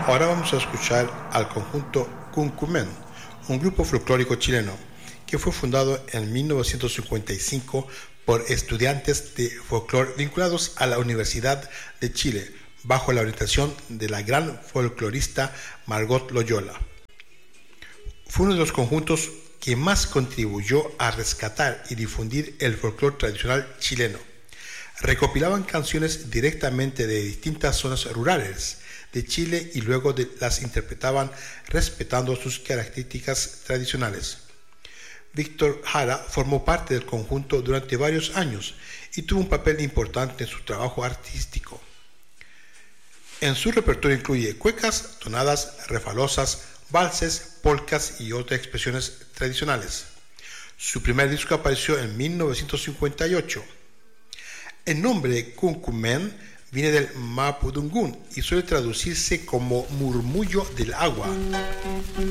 Ahora vamos a escuchar al conjunto Cuncumen, un grupo folclórico chileno que fue fundado en 1955 por estudiantes de folclore vinculados a la Universidad de Chile, bajo la orientación de la gran folclorista Margot Loyola. Fue uno de los conjuntos que más contribuyó a rescatar y difundir el folclore tradicional chileno. Recopilaban canciones directamente de distintas zonas rurales de Chile y luego las interpretaban respetando sus características tradicionales. Víctor Jara formó parte del conjunto durante varios años y tuvo un papel importante en su trabajo artístico. En su repertorio incluye cuecas, tonadas, refalosas, valses, polcas y otras expresiones tradicionales. Su primer disco apareció en 1958. El nombre Cuncumen viene del mapudungún y suele traducirse como murmullo del agua.